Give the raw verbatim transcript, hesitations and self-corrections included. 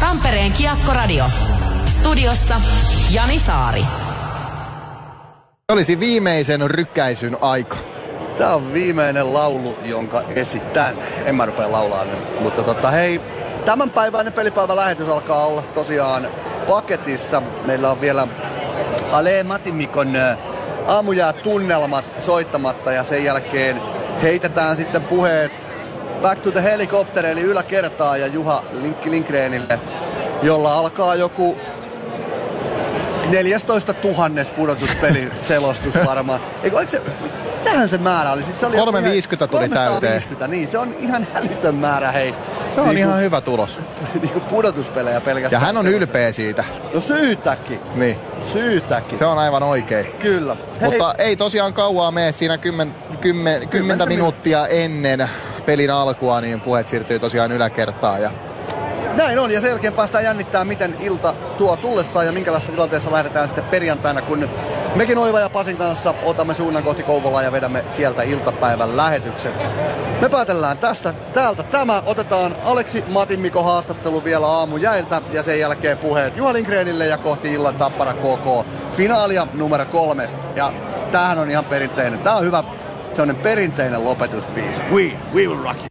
Tampereen Kiekko-radio. Studiossa Jani Saari. Olisi viimeisen rykkäisyn aika. Tää on viimeinen laulu, jonka esitän. En mä rupea laulaa nyt. Mutta tota, hei, tämänpäiväinen pelipäivälähetys alkaa olla tosiaan paketissa. Meillä on vielä Ale Matimikon aamujää tunnelmat soittamatta ja sen jälkeen heitetään sitten puheet Back to the Helicopter eli yläkertaa ja Juha Linkki Lindgrenille, jolla alkaa joku neljätoista tuhannes pudotuspeliselostus varmaan. Eikö, oliko se, tähän se määrä oli? Siis se oli kolmesataaviisikymmentä tuli täyteen. kolmesataaviisikymmentä, niin se on ihan älytön määrä, hei. Se on niin ihan kuin, hyvä tulos. Niin kuin pudotuspelejä pelkästään. Ja hän on ylpeä siitä. No syytäkin. Niin. Syytäkin. Se on aivan oikein. Kyllä. Hei. Mutta ei tosiaan kauaa mene siinä kymmen, kymmen, kymmentä minuuttia ennen pelin alkua, niin puheet siirtyy tosiaan yläkertaan. Ja näin on, ja sen jälkeen päästään jännittämään, miten ilta tuo tullessaan ja minkälaisessa tilanteessa lähdetään sitten perjantaina, kun mekin Oiva ja Pasin kanssa otamme suunnan kohti Kouvolaa ja vedämme sieltä iltapäivän lähetykset. Me päätellään tästä, täältä tämä. Otetaan Aleksi Matimikon haastattelu vielä aamujäiltä ja sen jälkeen puheet Juha Lindgrenille ja kohti illan Tappara K K finaalia numero kolme. Ja tämähän on ihan perinteinen. Tää on hyvä, sellainen perinteinen lopetusbiisi. We, we will rock you.